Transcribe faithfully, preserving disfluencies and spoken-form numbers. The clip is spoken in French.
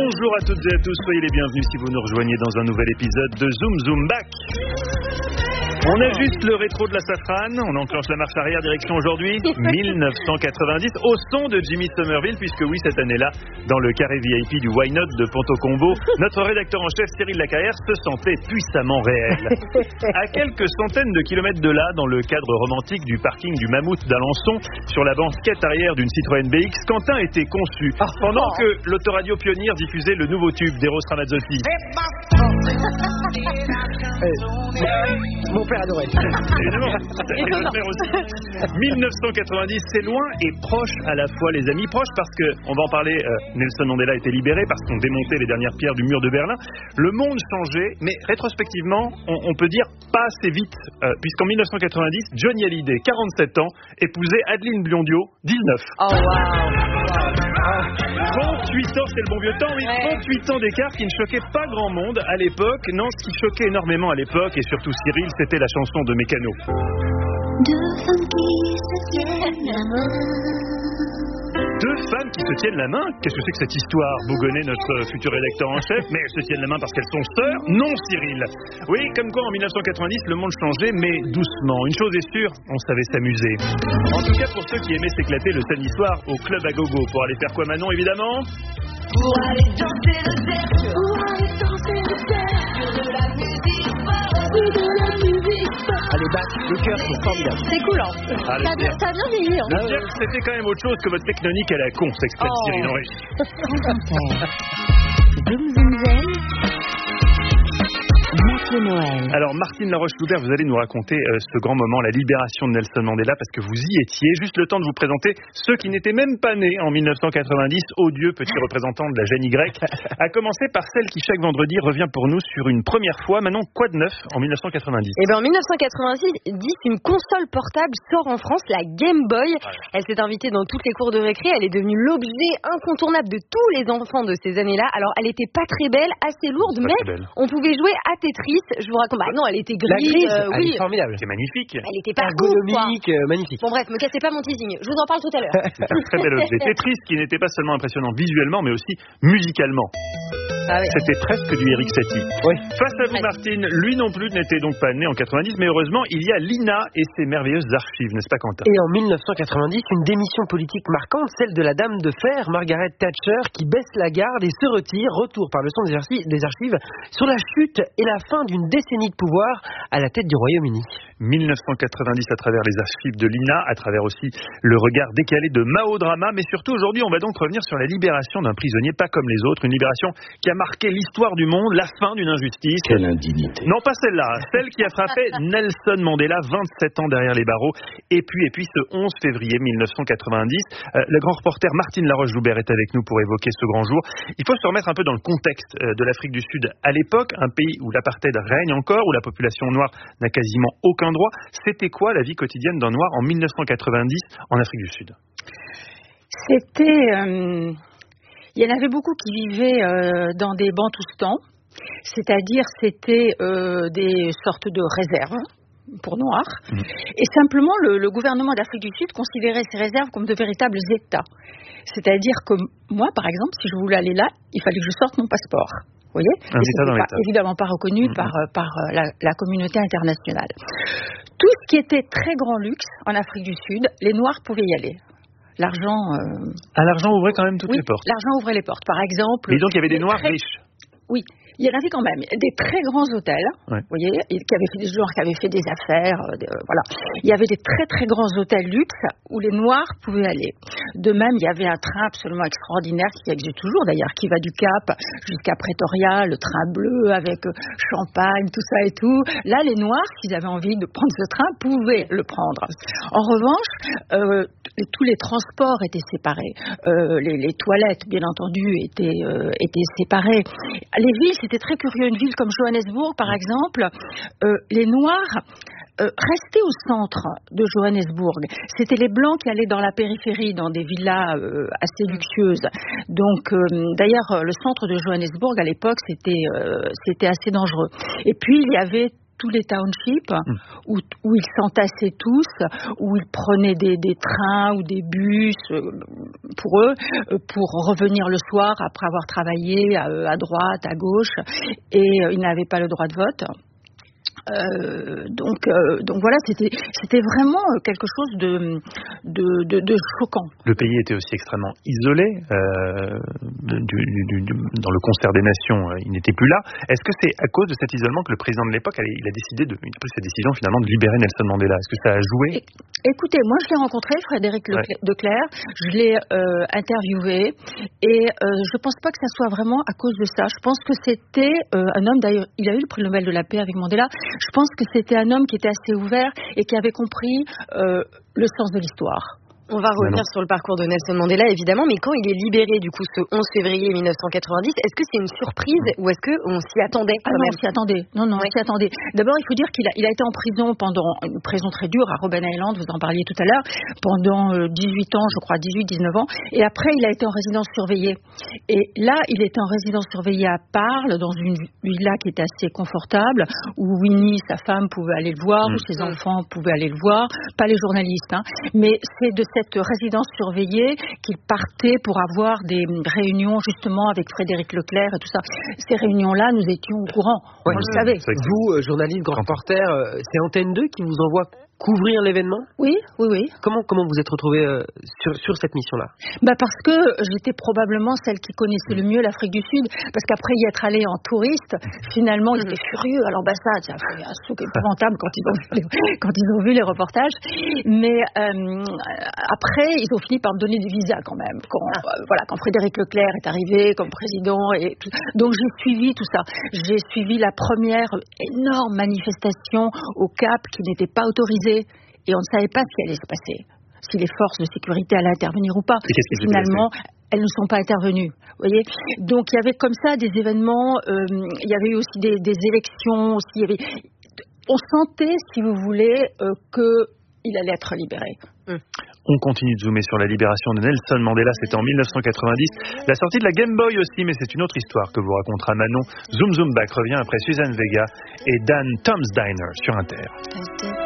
Bonjour à toutes et à tous, soyez les bienvenus si vous nous rejoignez dans un nouvel épisode de Zoom Zoom Back. On ajuste le rétro de la safrane, on enclenche la marche arrière direction aujourd'hui, mille neuf cent quatre-vingt-dix, au son de Jimmy Somerville, puisque oui, cette année-là, dans le carré V I P du Why Not de Ponto Combo, notre rédacteur en chef Cyril Lacarrière se sentait puissamment réel. À quelques centaines de kilomètres de là, dans le cadre romantique du parking du Mammouth d'Alençon, sur la banquette arrière d'une Citroën B X, Quentin était conçu, pendant que l'autoradio Pionnier diffusait le nouveau tube d'Eros Ramazzotti. Mon père adorait. Évidemment, et notre père aussi. mille neuf cent quatre-vingt-dix, c'est loin et proche à la fois, les amis. Proche parce que, on va en parler, euh, Nelson Mandela était libéré parce qu'on démontait les dernières pierres du mur de Berlin. Le monde changeait, mais rétrospectivement, on, on peut dire pas assez vite, euh, puisqu'en mille neuf cent quatre-vingt-dix, Johnny Hallyday, quarante-sept ans, épousait Adeline Blondio, dix-neuf. Oh waouh! trente-huit ans, c'est le bon vieux temps, oui. Ouais. trente-huit ans d'écart qui ne choquait pas grand monde à l'époque. Non, ce qui choquait énormément à l'époque, et surtout Cyril, c'était la chanson de Mécano. Deux femmes qui se tiennent la main. Deux femmes qui se tiennent la main? Qu'est-ce que c'est que cette histoire? Bougonnet, notre futur rédacteur en chef, mais elles se tiennent la main parce qu'elles sont sœurs? Non, Cyril. Oui, comme quoi en mille neuf cent quatre-vingt-dix, le monde changeait, mais doucement. Une chose est sûre, on savait s'amuser. En tout cas, pour ceux qui aimaient s'éclater le samedi soir au club à gogo, pour aller faire quoi, Manon, évidemment? Pour aller danser le cercle. Pour aller danser le cercle. De la musique forte. De la musique forte. Allez, bac, le cœur, c'est formidable. C'est cool, hein. Ah, le ça, a bien, pire. ça a bien vieilli, hein. Le pire, c'était quand même autre chose que votre technonique à la con, s'exprime Oh. Cyril Henry. Zoom zoom zen. Mathieu Noël. Alors Martine Laroche-Loubert, vous allez nous raconter euh, ce grand moment, la libération de Nelson Mandela, parce que vous y étiez. Juste le temps de vous présenter ceux qui n'étaient même pas nés en mille neuf cent quatre-vingt-dix, odieux petit représentant de la gêne Y, à commencer par celle qui chaque vendredi revient pour nous sur une première fois. Maintenant, quoi de neuf en mille neuf cent quatre-vingt-dix? Et bien en mille neuf cent quatre-vingt-dix, une console portable sort en France, la Game Boy. Voilà. Elle s'est invitée dans toutes les cours de récré. Elle est devenue l'objet incontournable de tous les enfants de ces années-là. Alors elle était pas très belle, assez lourde, Pas mais très belle. on pouvait jouer à Tetris. Je vous raconte. Bah non, elle était La grise. grise, euh, elle oui. est formidable. C'est magnifique. Elle était pas cool, quoi. Ergonomique, euh, magnifique. Bon bref, me cassez pas mon teasing. Je vous en parle tout à l'heure. C'est un très bel objet. Tetris qui n'était pas seulement impressionnant visuellement, mais aussi musicalement. Ah ouais. C'était presque du Eric Satie. Oui. Face à vous, Martine, lui non plus n'était donc pas né en quatre-vingt-dix, mais heureusement, il y a l'I N A et ses merveilleuses archives, n'est-ce pas, Quentin? Et en mille neuf cent quatre-vingt-dix, une démission politique marquante, celle de la dame de fer, Margaret Thatcher, qui baisse la garde et se retire. Retour par le son des archives, des archives sur la chute et la fin d'une décennie de pouvoir à la tête du Royaume-Uni. mille neuf cent quatre-vingt-dix à travers les archives de l'I N A, à travers aussi le regard décalé de Mao Drama, mais surtout aujourd'hui, on va donc revenir sur la libération d'un prisonnier pas comme les autres, une libération qui a marqué l'histoire du monde, la fin d'une injustice. Quelle indignité. Non, pas celle-là, celle qui a frappé Nelson Mandela, vingt-sept ans derrière les barreaux. Et puis, et puis ce onze février mille neuf cent quatre-vingt-dix, euh, le grand reporter Martine Laroche-Loubert est avec nous pour évoquer ce grand jour. Il faut se remettre un peu dans le contexte euh, de l'Afrique du Sud à l'époque, un pays où l'apartheid règne encore, où la population noire n'a quasiment aucun droit. C'était quoi la vie quotidienne d'un noir en mille neuf cent quatre-vingt-dix en Afrique du Sud? C'était... euh, il y en avait beaucoup qui vivaient euh, dans des bantoustans, c'est-à-dire c'était euh, des sortes de réserves pour noirs. Mmh. Et simplement, le, le gouvernement d'Afrique du Sud considérait ces réserves comme de véritables États. C'est-à-dire que moi, par exemple, si je voulais aller là, il fallait que je sorte mon passeport. Vous voyez ? Un État dans pas, l'État. évidemment pas reconnu mmh. par, par la, la communauté internationale. Tout ce qui était très grand luxe en Afrique du Sud, les Noirs pouvaient y aller. L'argent... Euh... Ah, l'argent ouvrait quand même toutes oui, les portes. L'argent ouvrait les portes. Par exemple... Et donc, il y avait des Noirs très... riches. Oui. Il y en avait quand même des très grands hôtels, ouais. Vous voyez, qui avaient fait des gens qui avaient fait des affaires, euh, voilà. Il y avait des très très grands hôtels luxe où les Noirs pouvaient aller. De même, il y avait un train absolument extraordinaire qui existe toujours d'ailleurs, qui va du Cap jusqu'à Pretoria, le train bleu avec champagne, tout ça et tout. Là, les Noirs, s'ils avaient envie de prendre ce train, pouvaient le prendre. En revanche, euh, tous les transports étaient séparés. Euh, les, les toilettes, bien entendu, étaient, euh, étaient séparées. Les villes, c'était très curieux. Une ville comme Johannesburg, par exemple, euh, les Noirs euh, restaient au centre de Johannesburg. C'était les Blancs qui allaient dans la périphérie, dans des villas euh, assez luxueuses. Donc, euh, d'ailleurs, le centre de Johannesburg, à l'époque, c'était, euh, c'était assez dangereux. Et puis, il y avait tous les townships mmh. où, où ils s'entassaient tous, où ils prenaient des, des trains ou des bus pour eux, pour revenir le soir après avoir travaillé à, à droite, à gauche, et ils n'avaient pas le droit de vote. Euh, donc, euh, donc voilà, c'était, c'était vraiment quelque chose de, de, de, de choquant. Le pays était aussi extrêmement isolé. Euh, du, du, du, dans le concert des nations, il n'était plus là. Est-ce que c'est à cause de cet isolement que le président de l'époque, il a décidé de, il a pris cette décision finalement de libérer Nelson Mandela? Est-ce que ça a joué? Écoutez, moi je l'ai rencontré, Frédéric ouais. Leclerc, je l'ai euh, interviewé, et euh, je ne pense pas que ça soit vraiment à cause de ça. Je pense que c'était euh, un homme, d'ailleurs, il a eu le prix Nobel de la paix avec Mandela. Je pense que c'était un homme qui était assez ouvert et qui avait compris euh, le sens de l'histoire. On va revenir sur le parcours de Nelson Mandela, évidemment, mais quand il est libéré, du coup, ce onze février mille neuf cent quatre-vingt-dix, est-ce que c'est une surprise ou est-ce qu'on s'y attendait quand ah non, même? on s'y attendait. Non, non, ouais. on s'y attendait. D'abord, il faut dire qu'il a, il a été en prison pendant une prison très dure à Robben Island, vous en parliez tout à l'heure, pendant dix-huit ans, je crois, dix-huit dix-neuf ans. Et après, il a été en résidence surveillée. Et là, il était en résidence surveillée à Parle, dans une villa qui était assez confortable, où Winnie, sa femme, pouvait aller le voir, mmh. où ses enfants pouvaient aller le voir, pas les journalistes, hein. Mais c'est de cette résidence surveillée qu'il partait pour avoir des réunions justement avec Frédéric Leclerc et tout ça. Ces réunions-là, nous étions au courant. Ouais, on le savait. Vous, journaliste, grand reporter, c'est Antenne deux qui vous envoie couvrir l'événement? Oui, oui, oui. Comment, comment vous êtes retrouvée euh, sur, sur cette mission-là? Bah parce que j'étais probablement celle qui connaissait le mieux l'Afrique du Sud, parce qu'après y être allée en touriste, finalement ils étaient furieux à l'ambassade, ça a fait un truc épouvantable quand ils ont vu les, quand ils ont vu les reportages. Mais euh, après, ils ont fini par me donner des visas quand même. Quand, euh, voilà, quand Frédéric Leclerc est arrivé comme président, et tout. Donc j'ai suivi tout ça. J'ai suivi la première énorme manifestation au Cap qui n'était pas autorisée. Et on ne savait pas ce qui allait se passer, si les forces de sécurité allaient intervenir ou pas. Et finalement, elles ne sont pas intervenues. Vous voyez, donc il y avait comme ça des événements. Euh, il y avait eu aussi des, des élections. Aussi, il y avait... On sentait, si vous voulez, euh, qu'il allait être libéré. Hum. On continue de zoomer sur la libération de Nelson Mandela, c'était en mille neuf cent quatre-vingt-dix. La sortie de la Game Boy aussi, mais c'est une autre histoire que vous racontera Manon. Zoom Zoom Back revient après Suzanne Vega et Dan Tom's Diner sur Inter.